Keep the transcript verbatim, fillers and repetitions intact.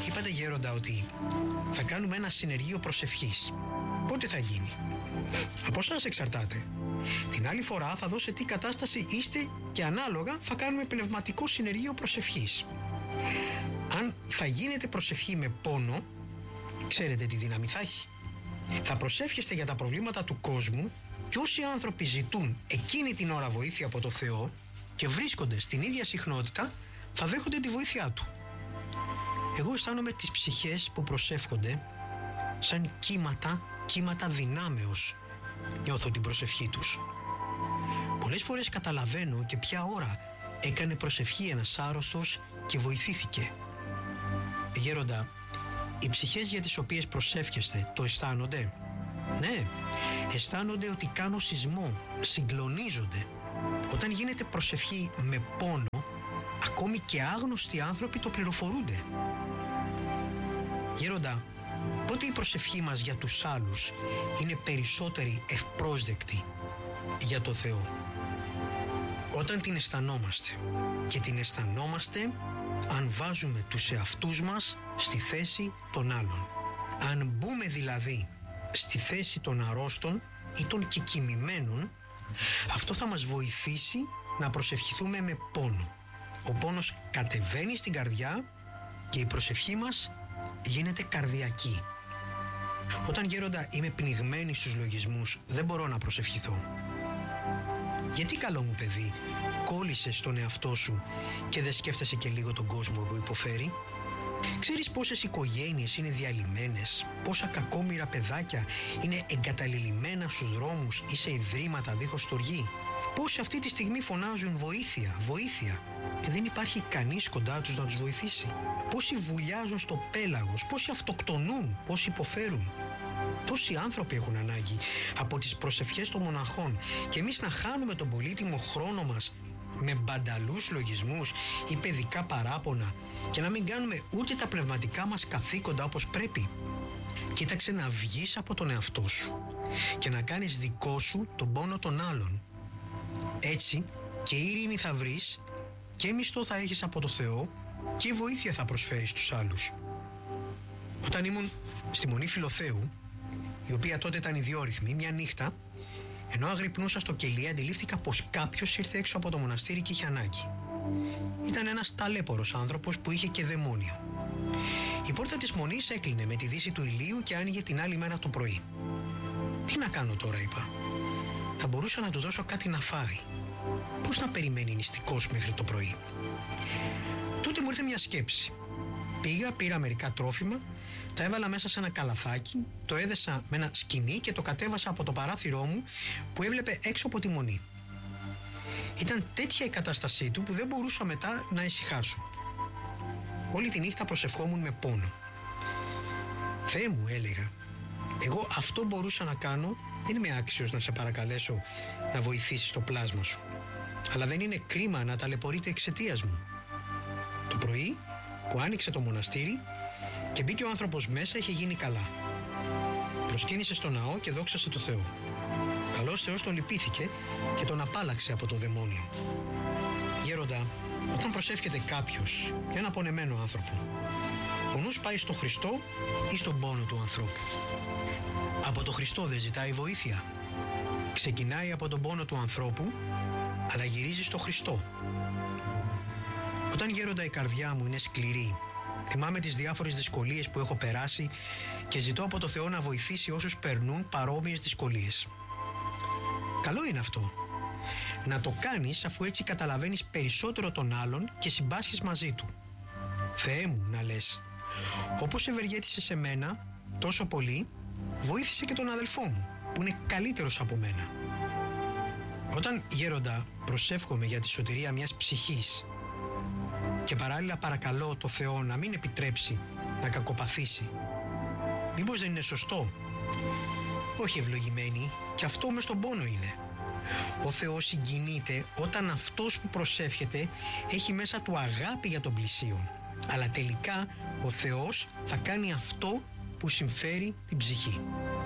Είπατε γέροντα ότι θα κάνουμε ένα συνεργείο προσευχής. Πότε θα γίνει? Από εσάς εξαρτάται. Την άλλη φορά θα δω σε τι κατάσταση είστε και ανάλογα θα κάνουμε πνευματικό συνεργείο προσευχής. Αν θα γίνεται προσευχή με πόνο, ξέρετε τι δύναμη θα έχει. Θα προσεύχεστε για τα προβλήματα του κόσμου και όσοι άνθρωποι ζητούν εκείνη την ώρα βοήθεια από το Θεό και βρίσκονται στην ίδια συχνότητα, θα δέχονται τη βοήθειά Του. Εγώ αισθάνομαι τις ψυχές που προσεύχονται σαν κύματα, κύματα δυνάμεως. Νιώθω την προσευχή τους. Πολλές φορές καταλαβαίνω και ποια ώρα έκανε προσευχή ένας άρρωστος και βοηθήθηκε. Γέροντα, οι ψυχές για τις οποίες προσεύχεστε το αισθάνονται? Ναι, αισθάνονται ότι κάνω σεισμό, συγκλονίζονται. Όταν γίνεται προσευχή με πόνο, ακόμη και άγνωστοι άνθρωποι το πληροφορούνται. Γέροντα, πότε η προσευχή μας για τους άλλους είναι περισσότερη ευπρόσδεκτη για το Θεό? Όταν την αισθανόμαστε, και την αισθανόμαστε αν βάζουμε τους εαυτούς μας στη θέση των άλλων. Αν μπούμε δηλαδή στη θέση των αρρώστων ή των κεκοιμημένων, αυτό θα μας βοηθήσει να προσευχηθούμε με πόνο. Ο πόνος κατεβαίνει στην καρδιά και η προσευχή μας γίνεται καρδιακή. Όταν γέροντα είμαι πνιγμένη στους λογισμούς, δεν μπορώ να προσευχηθώ. Γιατί καλό μου παιδί, κόλλησες στον εαυτό σου και δεν σκέφτεσαι και λίγο τον κόσμο που υποφέρει? Ξέρεις πόσες οικογένειες είναι διαλυμένες, πόσα κακόμοιρα παιδάκια είναι εγκαταλειμμένα στους δρόμους ή σε ιδρύματα δίχως στοργή? Πόσοι αυτή τη στιγμή φωνάζουν βοήθεια, βοήθεια και δεν υπάρχει κανείς κοντά τους να τους βοηθήσει? Πόσοι βουλιάζουν στο πέλαγος, πόσοι αυτοκτονούν, πόσοι υποφέρουν? Τόσοι άνθρωποι έχουν ανάγκη από τις προσευχές των μοναχών και εμείς να χάνουμε τον πολύτιμο χρόνο μας με μπανταλούς λογισμούς ή παιδικά παράπονα και να μην κάνουμε ούτε τα πνευματικά μας καθήκοντα όπως πρέπει. Κοίταξε να βγεις από τον εαυτό σου και να κάνεις δικό σου τον πόνο των άλλων. Έτσι και ειρήνη θα βρεις και μισθό θα έχεις από το Θεό και βοήθεια θα προσφέρεις στους άλλους. Όταν ήμουν στη Μονή Φιλοθέου, η οποία τότε ήταν ιδιόρυθμη, μια νύχτα, ενώ αγρυπνούσα στο κελί, αντιλήφθηκα πως κάποιος ήρθε έξω από το μοναστήρι και είχε ανάγκη. Ήταν ένας ταλέπορος άνθρωπος που είχε και δαιμόνιο. Η πόρτα της Μονής έκλεινε με τη δύση του ηλίου και άνοιγε την άλλη μέρα το πρωί. Τι να κάνω τώρα, είπα. Θα μπορούσα να του δώσω κάτι να φάει. Πώς να περιμένει νηστικός μέχρι το πρωί? Τότε μου ήρθε μια σκέψη. Πήγα, πήρα μερικά τρόφιμα, τα έβαλα μέσα σε ένα καλαθάκι, το έδεσα με ένα σκοινί και το κατέβασα από το παράθυρό μου που έβλεπε έξω από τη Μονή. Ήταν τέτοια η κατάστασή του που δεν μπορούσα μετά να ησυχάσω. Όλη τη νύχτα προσευχόμουν με πόνο. Θεέ μου, έλεγα, εγώ αυτό μπορούσα να κάνω, δεν είμαι άξιος να σε παρακαλέσω να βοηθήσεις το πλάσμα σου. Αλλά δεν είναι κρίμα να ταλαιπωρείται εξαιτίας μου. Το πρωί που άνοιξε το μοναστήρι και μπήκε ο άνθρωπος μέσα, είχε γίνει καλά. Προσκύνησε στο ναό και δόξασε το Θεό. Καλός Θεός τον λυπήθηκε και τον απάλαξε από το δαιμόνιο. Γέροντα, όταν προσεύχεται κάποιος για ένα πονεμένο άνθρωπο, ο νους πάει στο Χριστό ή στον πόνο του ανθρώπου? Από το Χριστό δεν ζητάει βοήθεια. Ξεκινάει από τον πόνο του ανθρώπου, αλλά γυρίζει στο Χριστό. Όταν γέροντα η καρδιά μου είναι σκληρή, θυμάμαι τις διάφορες δυσκολίες που έχω περάσει και ζητώ από το Θεό να βοηθήσει όσους περνούν παρόμοιες δυσκολίες. Καλό είναι αυτό. Να το κάνεις αφού έτσι καταλαβαίνεις περισσότερο τον άλλον και συμπάσχεις μαζί του. Θεέ μου, να λες, όπως ευεργέτησε σε μένα τόσο πολύ, βοήθησε και τον αδελφό μου που είναι καλύτερος από μένα. Όταν, γέροντα, προσεύχομαι για τη σωτηρία μιας ψυχής και παράλληλα παρακαλώ το Θεό να μην επιτρέψει να κακοπαθήσει, μήπως δεν είναι σωστό? Όχι, ευλογημένη, και αυτό μες στον πόνο είναι. Ο Θεός συγκινείται όταν αυτός που προσεύχεται έχει μέσα του αγάπη για τον πλησίον. Αλλά τελικά ο Θεός θα κάνει αυτό που συμφέρει την ψυχή.